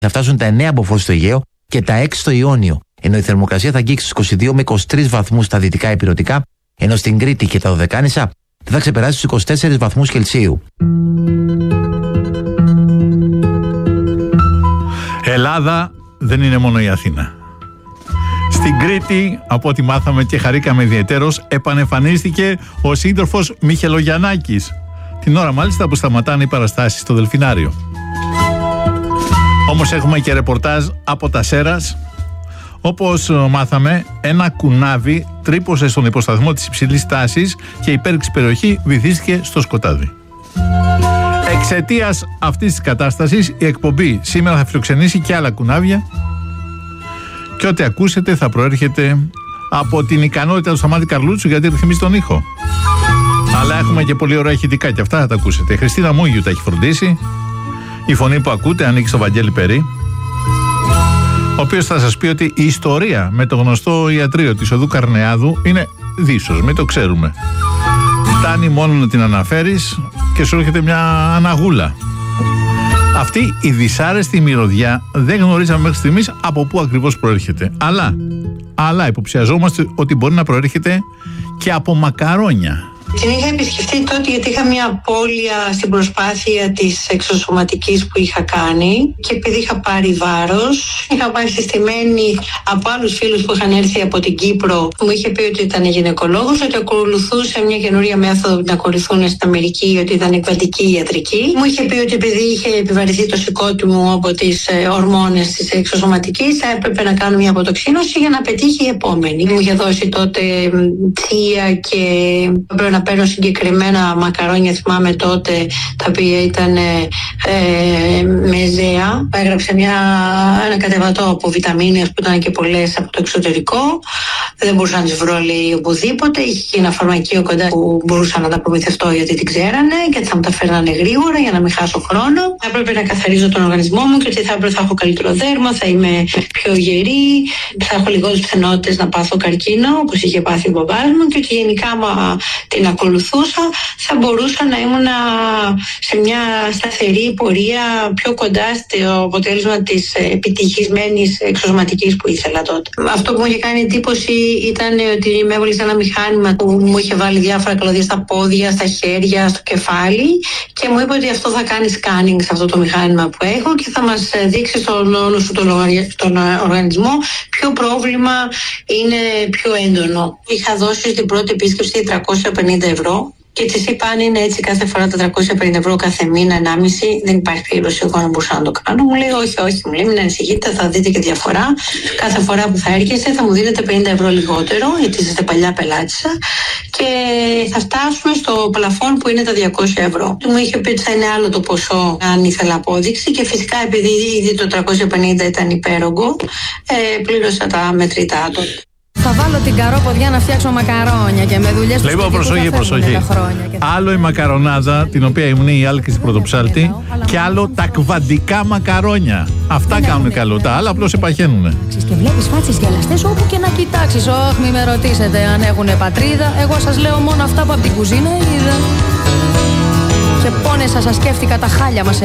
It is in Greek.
θα φτάσουν τα 9 από φως στο Αιγαίο και τα 6 στο Ιόνιο. Ενώ η θερμοκρασία θα αγγίξει στους 22 με 23 βαθμούς στα δυτικά ηπειρωτικά, ενώ στην Κρήτη και τα Δωδεκάνησα θα ξεπεράσει τους 24 βαθμούς Κελσίου. Ελλάδα δεν είναι μόνο η Αθήνα. Στην Κρήτη, από ό,τι μάθαμε και χαρήκαμε ιδιαιτέρως, επανεμφανίστηκε ο σύντροφος Μιχελογιαννάκης. Την ώρα μάλιστα που σταματάνε οι παραστάσεις στο Δελφινάριο. Όμως έχουμε και ρεπορτάζ από τα Σέρας. Όπως μάθαμε, ένα κουνάβι τρύπωσε στον υποσταθμό της υψηλής τάσης και η υπέρηξη περιοχή βυθίστηκε στο σκοτάδι. Εξαιτίας αυτής της κατάστασης, η εκπομπή σήμερα θα φιλοξενήσει και άλλα κουνάβια και ό,τι ακούσετε θα προέρχεται από την ικανότητα του Σταμάτη Καρλούτσου, γιατί ρυθμίζει τον ήχο. Αλλά έχουμε και πολύ ωραία ηχητικά και αυτά θα τα ακούσετε. Η Χριστίνα Μούγιου τα έχει φροντίσει. Η φωνή που ακούτε ανήκει στο Βαγγέλη Περί, ο οποίος θα σας πει ότι η ιστορία με το γνωστό ιατρείο της Οδού Καρνεάδου είναι δίσος, μην το ξέρουμε. Φτάνει μόνο να την αναφέρεις και σου έρχεται μια αναγούλα. Αυτή η δυσάρεστη μυρωδιά δεν γνωρίζαμε μέχρι στιγμής από πού ακριβώς προέρχεται. Αλλά υποψιαζόμαστε ότι μπορεί να προέρχεται και από μακαρόνια. Την είχα επισκεφτεί τότε γιατί είχα μια απώλεια στην προσπάθεια της εξωσωματικής που είχα κάνει και επειδή είχα πάρει βάρος, είχα πάει συστημένη από άλλους φίλους που είχαν έρθει από την Κύπρο, που μου είχε πει ότι ήταν γυναικολόγος, ότι ακολουθούσε μια καινούρια μέθοδο που την ακολουθούν στην Αμερική, ότι ήταν εκβατική ιατρική. Μου είχε πει ότι επειδή είχε επιβαρυνθεί το σηκώτη μου από τις ορμόνες της εξωσωματικής, θα έπρεπε να κάνω μια αποτοξίνωση για να πετύχει η επόμενη. Μου είχε δώσει τότε θεία και πρέπει να παίρνω συγκεκριμένα μακαρόνια, θυμάμαι τότε, τα οποία ήταν μεζέα. Έγραψε ένα κατεβατό από βιταμίνες που ήταν και πολλές από το εξωτερικό. Δεν μπορούσα να τις βρω, λέει, οπουδήποτε. Είχε και ένα φαρμακείο κοντά που μπορούσα να τα προμηθευτώ γιατί την ξέρανε και θα μου τα φέρνανε γρήγορα για να μην χάσω χρόνο. Θα έπρεπε να καθαρίζω τον οργανισμό μου και ότι θα έπρεπε θα έχω καλύτερο δέρμα, θα είμαι πιο γερή, θα έχω λιγότερες πιθανότητες να πάθω καρκίνο, όπως είχε πάθει ο μπαμπάς μου, και ότι γενικά την ακολουθούσα θα μπορούσα να ήμουν σε μια σταθερή πορεία πιο κοντά στο αποτέλεσμα της επιτυχισμένης εξωσωματικής που ήθελα τότε. Αυτό που μου είχε κάνει εντύπωση ήταν ότι με έβαλε σε ένα μηχάνημα που μου είχε βάλει διάφορα καλωδία στα πόδια, στα χέρια, στο κεφάλι και μου είπε ότι αυτό θα κάνει σκάνινγκ σε αυτό το μηχάνημα που έχω και θα μας δείξει στον όλο σου τον οργανισμό ποιο πρόβλημα είναι πιο έντονο. Είχα δώσει στην πρώτη επίσκεψη 350 ευρώ. Και της είπα, αν είναι έτσι κάθε φορά τα 350 ευρώ κάθε μήνα, 1,5, δεν υπάρχει περίπτωση εγώ να μπορούσα να το κάνω. Μου λέει, όχι, μου λέει, μην ανησυχείτε, θα δείτε και διαφορά. Κάθε φορά που θα έρχεστε θα μου δίνετε 50 ευρώ λιγότερο, γιατί είστε παλιά πελάτησα, και θα φτάσουμε στο πλαφόν που είναι τα 200 ευρώ. Μου είχε πει ότι θα είναι άλλο το ποσό αν ήθελα απόδειξη, και φυσικά επειδή ήδη το 350 ήταν υπέρογκο, πλήρωσα τα μετρητά του. Θα βάλω την καρόποδιά να φτιάξω μακαρόνια και με δουλειές του σπιτικού προσοχή. Άλλο η μακαρονάδα, την οποία υμνεί η Άλκης Πρωτοψάλτη, και άλλο τα κβαντικά μακαρόνια. Αυτά κάνουν καλό, τα άλλα απλώς επαχαίνουνε. Και βλέπεις φάτσες γελαστές όπου και να κοιτάξεις. Όχι, μη με ρωτήσετε αν έχουνε πατρίδα. Εγώ σας λέω μόνο αυτά που από την κουζίνα είδα. Και πόνεσα σας σκέφτηκα τα χάλια μας.